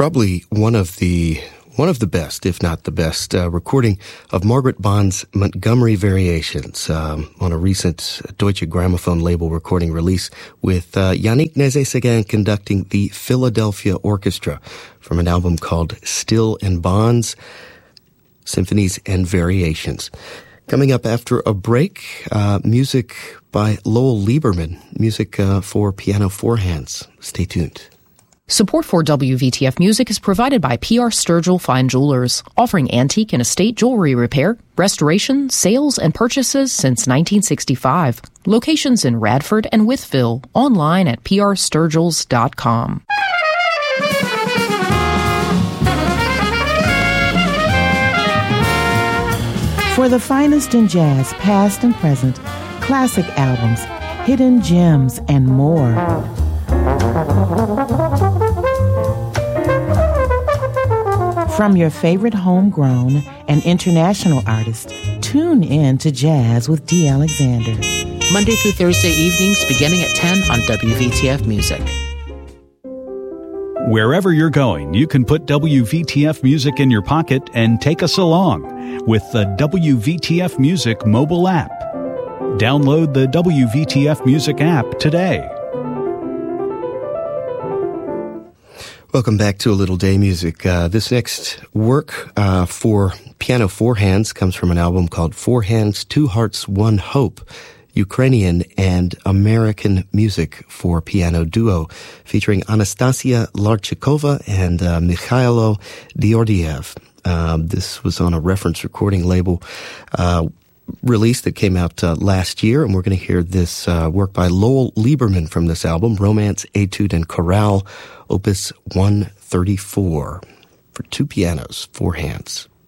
probably one of the best, if not the best, recording of Margaret Bond's Montgomery Variations on a recent Deutsche Grammophon label recording release with Yannick Nézet-Séguin conducting the Philadelphia Orchestra from an album called Still and Bonds, Symphonies and Variations. Coming up after a break, music by Lowell Lieberman, music for piano four hands. Stay tuned. Support for WVTF Music is provided by P.R. Sturgill Fine Jewelers, offering antique and estate jewelry repair, restoration, sales, and purchases since 1965. Locations in Radford and Wytheville, online at prsturgills.com. For the finest in jazz, past and present, classic albums, hidden gems, and more. From your favorite homegrown and international artists, tune in to Jazz with D. Alexander. Monday through Thursday evenings beginning at 10 on WVTF Music. Wherever you're going, you can put WVTF Music in your pocket and take us along with the WVTF Music mobile app. Download the WVTF Music app today. Welcome back to A Little Day Music. This next work for piano four hands comes from an album called Four Hands, Two Hearts, One Hope, Ukrainian and American music for piano duo, featuring Anastasia Larchikova and Mikhailo Diordiev. This was on a reference recording label release that came out last year, and we're going to hear this work by Lowell Lieberman from this album, Romance, Etude, and Chorale, Opus 134, for two pianos, four hands.